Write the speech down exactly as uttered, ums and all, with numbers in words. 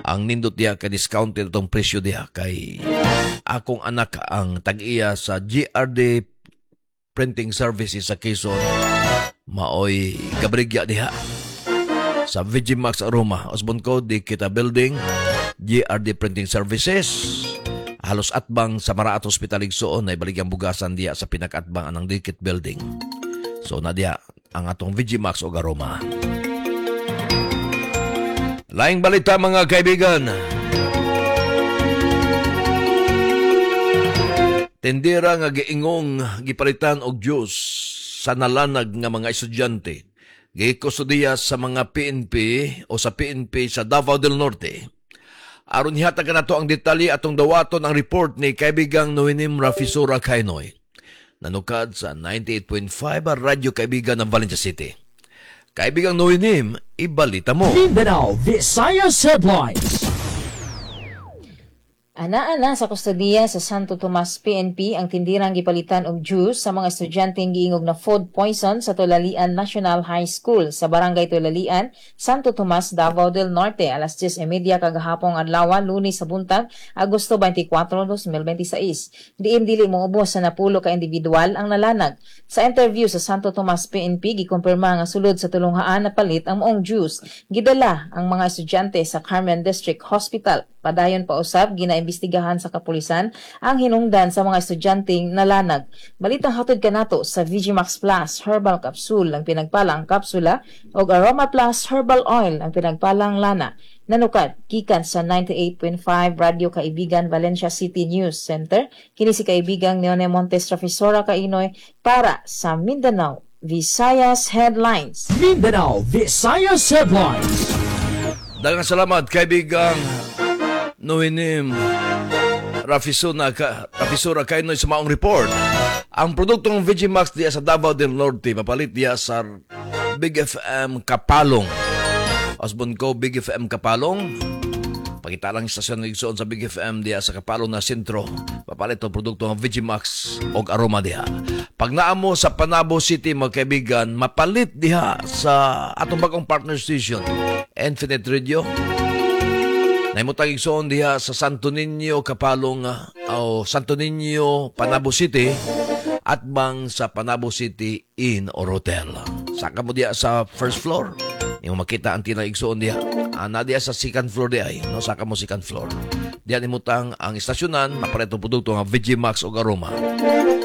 Ang nindot diha kay discounted itong presyo diha kay akong anak ang tag-iya sa G R D Printing Services sa Quezon. Maoy gabrigya diha sa Vigimax Aroma. Osbon ko di kita building G R D Printing Services. Halos atbang sa Maraat Hospital Igsoon ay baligyang bugasan diya sa pinakatbang anang Dikit Building. So na diya ang atong Vigimax o Aroma. Laing balita mga kaibigan. Tendera nga giingong gipalitan og juice sa nalanag nga mga estudyante. Gikustudiya sa mga P N P o sa P N P sa Davao del Norte. Aron hihatag nato ang detalye atong dawaton ang report ni kaibigang Noenim Rafisura Kainoy. Nanukad sa ninety-eight point five Radyo Kaibigan ng Valencia City. Kaibigang Noenim, ibalita mo. Mindanao Visayas Headlines. Ana-ana sa kustodiya sa Santo Tomas P N P ang tindirang gipalitan og juice sa mga estudyanteng giingog na food poison sa Tulalian National High School sa Barangay Tulalian, Santo Tomas, Davao del Norte, alas diyes y media kagahapong adlaw, Lunes sa buntag, Agosto twenty-four, twenty twenty-six. Diin dili mo ubos sa napulo ka individual ang nalanag. Sa interview sa Santo Tomas P N P, gikumpirma nga sulod sa tulunghaan na palit ang moong juice. Gidala ang mga estudyante sa Carmen District Hospital. Padayon pa usab ginaimbestigahan sa kapulisan ang hinungdan sa mga estudyanteng nalanag. Balitang hatod kanato sa Vigimax Plus Herbal Capsule ang pinagpalang kapsula o Aroma Plus Herbal Oil ang pinagpalang lana. Nanukad gikan sa ninety-eight point five Radyo Kaibigan Valencia City News Center. Kini si kaibigang Neone Montes Rafisora Kainoy para sa Mindanao Visayas Headlines. Mindanao Visayas Headlines. Daghang salamat kaibigang Noenim Rafisuna ka, Rafisura Kainoy sa maong report. Ang produktong Vigimax diya sa Davao del Norte mapalit diya sa Big F M Kapalong. Osbon ko Big F M Kapalong. Pakita lang istasyon ng Igsoon sa Big F M diya sa Kapalong na sentro. Papalit ang produktong Vigimax o Aroma diya. Pag naamo sa Panabo City mga kaibigan, mapalit diha sa atong bagong partner station Infinite Radio. Naimutang igsoon diha sa Santo Niño, Kapalong o Santo Niño, Panabo City at bang sa Panabo City Inn or Hotel. Saka mo diha sa first floor. Yung makita ang tinang igsoon diha. Ana diha sa second floor diha. No? Saka mo second floor. Diha nimutang ang istasyonan, maparetong produkto ng Vigimax o Aroma.